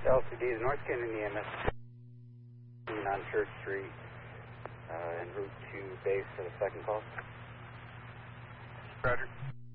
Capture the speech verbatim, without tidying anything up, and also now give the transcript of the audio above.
L C D is North Canyon E M S on Church Street, uh, en route to base for the second call. Roger.